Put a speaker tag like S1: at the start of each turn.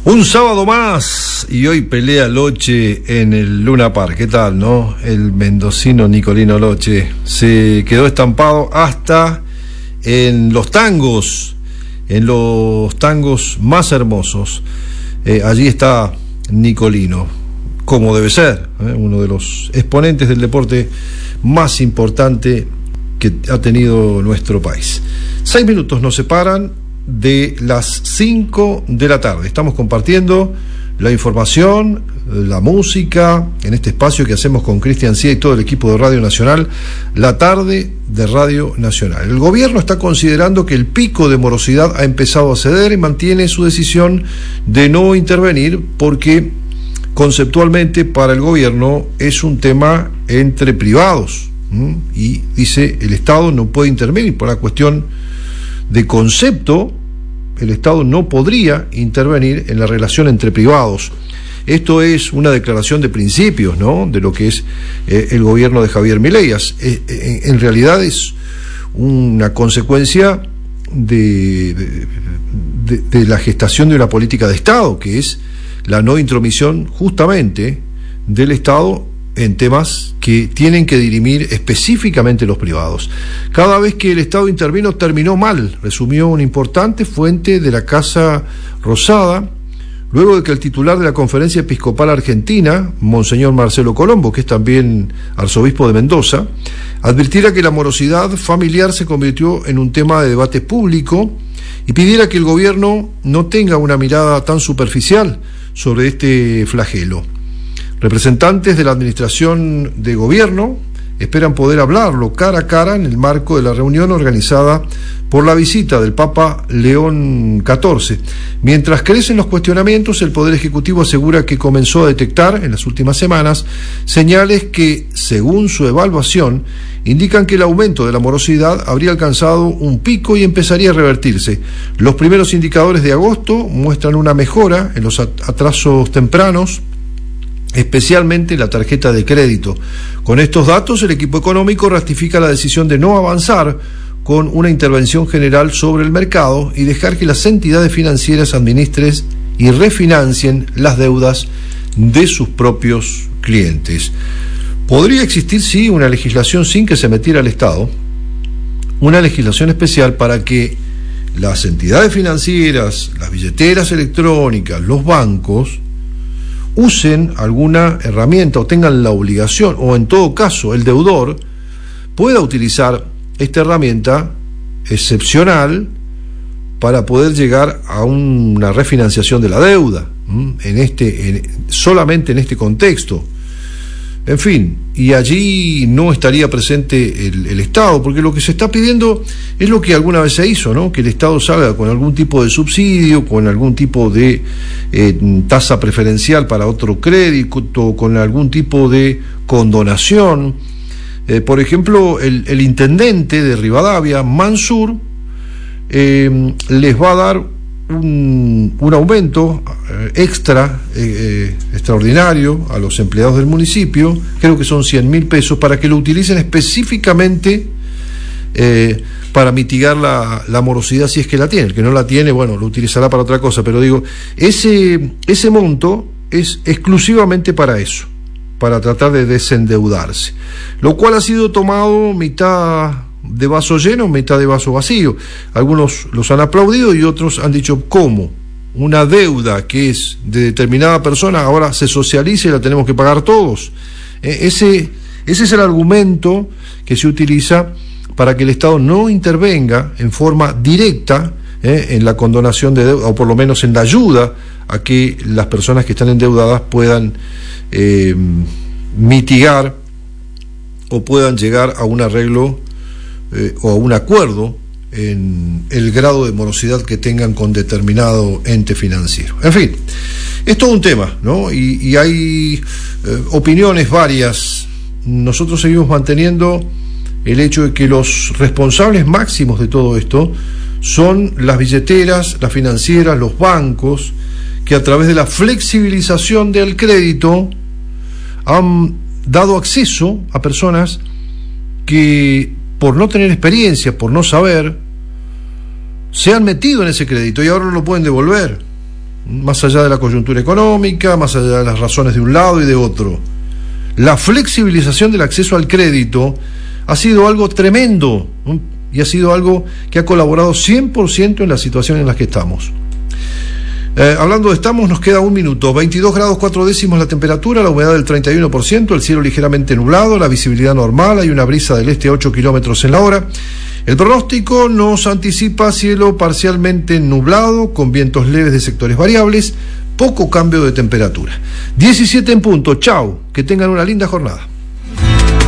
S1: Un sábado más y hoy pelea Loche en el Luna Park. ¿Qué tal, no? El mendocino Nicolino Loche se quedó estampado hasta en los tangos más hermosos. Allí está Nicolino, como debe ser, uno de los exponentes del deporte más importante que ha tenido nuestro país. 6 minutos nos separan de las 5 de la tarde. Estamos compartiendo la información, la música, en este espacio que hacemos con Cristian Cía y todo el equipo de Radio Nacional, la tarde de Radio Nacional. El gobierno está considerando que el pico de morosidad ha empezado a ceder y mantiene su decisión de no intervenir porque conceptualmente para el gobierno es un tema entre privados, y dice el Estado no puede intervenir por una cuestión de concepto. El Estado no podría intervenir en la relación entre privados. Esto es una declaración de principios, ¿no?, de lo que es el gobierno de Javier Milei. En realidad es una consecuencia de la gestación de una política de Estado, que es la no intromisión justamente del Estado en temas que tienen que dirimir específicamente los privados. Cada vez que el Estado intervino terminó mal, resumió una importante fuente de la Casa Rosada, luego de que el titular de la Conferencia Episcopal Argentina, Monseñor Marcelo Colombo, que es también arzobispo de Mendoza, advirtiera que la morosidad familiar se convirtió en un tema de debate público y pidiera que el gobierno no tenga una mirada tan superficial sobre este flagelo. Representantes de la administración de gobierno esperan poder hablarlo cara a cara en el marco de la reunión organizada por la visita del Papa León XIV. Mientras crecen los cuestionamientos, el Poder Ejecutivo asegura que comenzó a detectar en las últimas semanas señales que, según su evaluación, indican que el aumento de la morosidad habría alcanzado un pico y empezaría a revertirse. Los primeros indicadores de agosto muestran una mejora en los atrasos tempranos, especialmente la tarjeta de crédito. Con estos datos, el equipo económico ratifica la decisión de no avanzar con una intervención general sobre el mercado y dejar que las entidades financieras administren y refinancien las deudas de sus propios clientes. Podría existir, sí, una legislación sin que se metiera el Estado, una legislación especial para que las entidades financieras, las billeteras electrónicas, los bancos, usen alguna herramienta o tengan la obligación, o en todo caso el deudor pueda utilizar esta herramienta excepcional para poder llegar a una refinanciación de la deuda, solamente en este contexto. En fin, y allí no estaría presente el Estado, porque lo que se está pidiendo es lo que alguna vez se hizo, ¿no?, que el Estado salga con algún tipo de subsidio, con algún tipo de tasa preferencial para otro crédito, con algún tipo de condonación. Por ejemplo, el intendente de Rivadavia, Mansur, les va a dar un aumento extraordinario a los empleados del municipio, creo que son 100.000 pesos, para que lo utilicen específicamente para mitigar la morosidad, si es que la tiene. El que no la tiene, bueno, lo utilizará para otra cosa, pero digo, ese monto es exclusivamente para eso, para tratar de desendeudarse, lo cual ha sido tomado mitad de vaso lleno, mitad de vaso vacío. Algunos los han aplaudido y otros han dicho, ¿cómo? Una deuda que es de determinada persona ahora se socializa y la tenemos que pagar todos. Ese es el argumento que se utiliza para que el Estado no intervenga en forma directa en la condonación de deuda, o por lo menos en la ayuda a que las personas que están endeudadas puedan mitigar o puedan llegar a un arreglo o a un acuerdo en el grado de morosidad que tengan con determinado ente financiero. En fin, es todo un tema, ¿no? Y hay opiniones varias. Nosotros seguimos manteniendo el hecho de que los responsables máximos de todo esto son las billeteras, las financieras, los bancos, que a través de la flexibilización del crédito han dado acceso a personas que, por no tener experiencia, por no saber, se han metido en ese crédito y ahora no lo pueden devolver. más allá de la coyuntura económica, más allá de las razones de un lado y de otro. La flexibilización del acceso al crédito ha sido algo tremendo, ¿no? Y ha sido algo que ha colaborado 100% en la situación en la que estamos. Hablando de estamos, nos queda un minuto. 22 grados 4 décimos la temperatura, la humedad del 31%, el cielo ligeramente nublado, la visibilidad normal, hay una brisa del este a 8 kilómetros en la hora. El pronóstico nos anticipa cielo parcialmente nublado, con vientos leves de sectores variables, poco cambio de temperatura. 17 en punto, chau, que tengan una linda jornada.